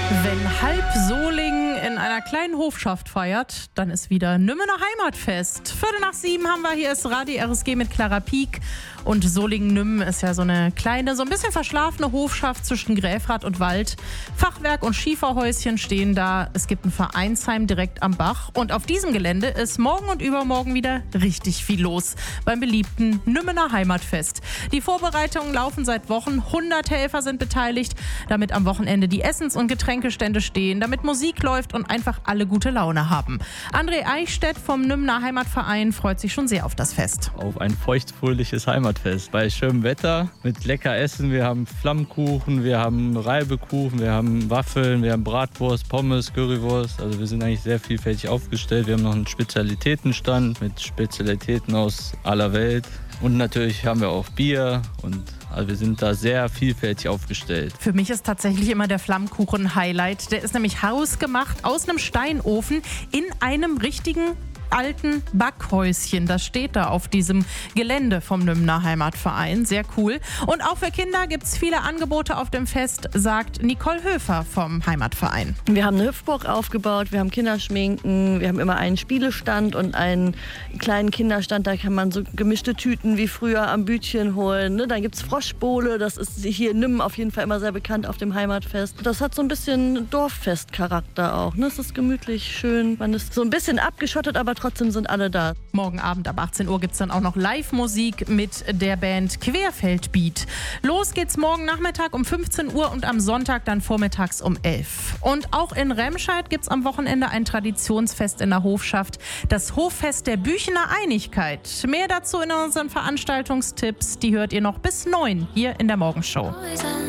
Wenn halb Solingen in einer kleinen Hofschaft feiert, dann ist wieder Nümmener Heimatfest. 6:15 haben wir, hier ist Radio RSG mit Clara Pieck. Und Solingen-Nümmen ist ja so eine kleine, so ein bisschen verschlafene Hofschaft zwischen Gräfrath und Wald. Fachwerk und Schieferhäuschen stehen da. Es gibt ein Vereinsheim direkt am Bach. Und auf diesem Gelände ist morgen und übermorgen wieder richtig viel los beim beliebten Nümmener Heimatfest. Die Vorbereitungen laufen seit Wochen. 100 Helfer sind beteiligt, damit am Wochenende die Essens- und Getränkestände stehen, damit Musik läuft und einfach alle gute Laune haben. André Eichstädt vom Nümmener Heimatverein freut sich schon sehr auf das Fest. Auf ein feuchtfröhliches Heimatfest bei schönem Wetter mit lecker Essen. Wir haben Flammkuchen, wir haben Reibekuchen, wir haben Waffeln, wir haben Bratwurst, Pommes, Currywurst. Also wir sind eigentlich sehr vielfältig aufgestellt. Wir haben noch einen Spezialitätenstand mit Spezialitäten aus aller Welt. Und natürlich haben wir auch Bier und also wir sind da sehr vielfältig aufgestellt. Für mich ist tatsächlich immer der Flammkuchen-Highlight. Der ist nämlich hausgemacht aus einem Steinofen in einem richtigen alten Backhäuschen. Das steht da auf diesem Gelände vom Nümmener Heimatverein. Sehr cool. Und auch für Kinder gibt es viele Angebote auf dem Fest, sagt Nicole Höfer vom Heimatverein. Wir haben eine Hüpfburg aufgebaut, wir haben Kinderschminken, wir haben immer einen Spielestand und einen kleinen Kinderstand. Da kann man so gemischte Tüten wie früher am Bütchen holen. Ne? Dann gibt es Froschbowle, das ist hier in Nümmen auf jeden Fall immer sehr bekannt auf dem Heimatfest. Das hat so ein bisschen Dorffestcharakter auch. Ne? Es ist gemütlich, schön, man ist so ein bisschen abgeschottet, aber trotzdem sind alle da. Morgen Abend ab 18 Uhr gibt es dann auch noch Live-Musik mit der Band Querfeldbeat. Los geht's morgen Nachmittag um 15 Uhr und am Sonntag dann vormittags um 11. Und auch in Remscheid gibt es am Wochenende ein Traditionsfest in der Hofschaft, das Hoffest der Büchener Einigkeit. Mehr dazu in unseren Veranstaltungstipps, die hört ihr noch bis 9 hier in der Morgenshow.